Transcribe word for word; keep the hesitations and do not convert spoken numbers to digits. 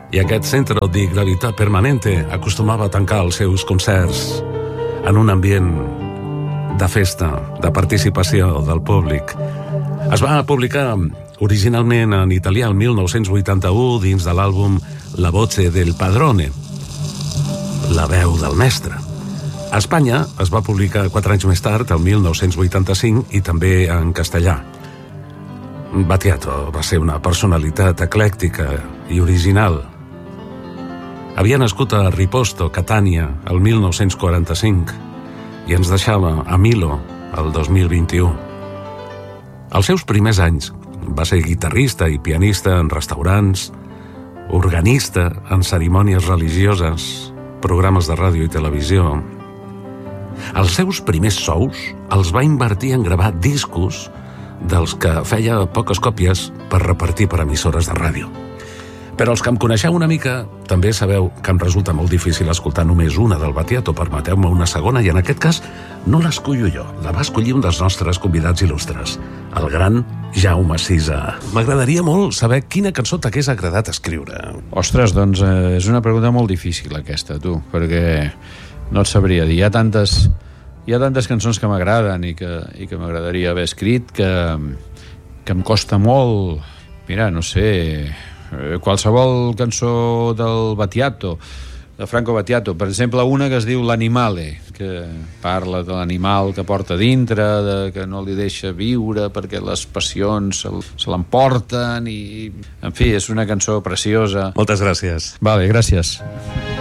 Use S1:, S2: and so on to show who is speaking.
S1: I aquest Centro di Gravità Permanente acostumava a tancar els seus concerts en un ambient de festa, de participació del públic. Es va publicar originalment en italià el mil nou-cents vuitanta-u dins de l'àlbum La voce del padrone, la veu del mestre. A Espanya es va publicar quatre anys més tard, el mil nou-cents vuitanta-cinc, i també en castellà. Battiato va ser una personalitat eclèctica i original. Havia nascut a Riposto, Catània, el mil nou-cents quaranta-cinc i ens deixava a Milo el dos mil vint-i-u. Als seus primers anys va ser guitarrista i pianista en restaurants, organista en cerimònies religioses, programes de ràdio i televisió. Els seus primers sous els va invertir en gravar discos dels que feia poques còpies per repartir per emissores de ràdio. Però els que em coneixeu una mica també sabeu que em resulta molt difícil escoltar només una del Battiato. Permeteu-me una segona, i en aquest cas no l'escollo jo, la va escollir un dels nostres convidats il·lustres, el gran Jaume Sisa. M'agradaria molt saber quina cançó t'hagués agradat escriure.
S2: Ostres, doncs eh, és una pregunta molt difícil aquesta, tu, perquè no et sabria dir. Hi ha tantes, hi ha tantes cançons que m'agraden i que, i que m'agradaria haver escrit que, que em costa molt. Mira, no sé, qualsevol cançó del Battiato, de Franco Battiato, per exemple una que es diu L'Animale, que parla de l'animal que porta dintre, de que no li deixa viure perquè les passions se, se l'emporten, i en fi, és una cançó preciosa.
S1: Moltes gràcies.
S2: Vale, gràcies.